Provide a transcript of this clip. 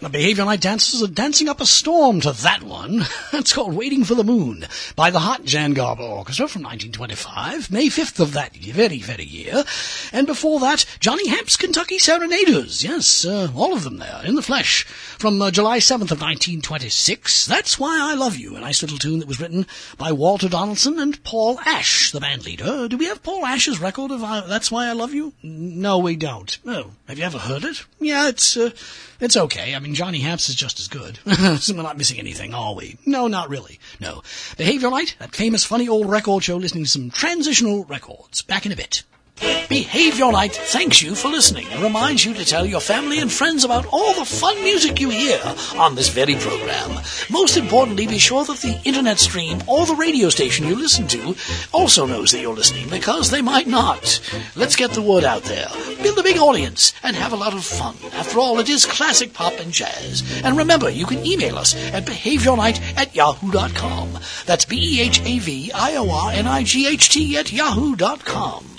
The Behavior Night dancers are dancing up a storm to that one. That's called Waiting for the Moon by the Hot Jan Garber Orchestra from 1925, May 5th of that very, very year. And before that, Johnny Hamp's Kentucky Serenaders. Yes, all of them there, in the flesh. From July 7th of 1926, That's Why I Love You, a nice little tune that was written by Walter Donaldson and Paul Ash, the band leader. Do we have Paul Ash's record of That's Why I Love You? No, we don't. Oh, have you ever heard it? Yeah, it's okay. I mean, Johnny Hamp's is just as good. So we're not missing anything, are we? No, not really. No. Behavior Night, that famous funny old record show listening to some transitional records. Back in a bit. Behavior Night thanks you for listening and reminds you to tell your family and friends about all the fun music you hear on this very program. Most importantly, be sure that the internet stream or the radio station you listen to also knows that you're listening, because they might not. Let's get the word out there, build a big audience, and have a lot of fun. After all, it is classic pop and jazz. And remember, you can email us at behaviornight@yahoo.com. That's BEHAVIORNIGHT@yahoo.com.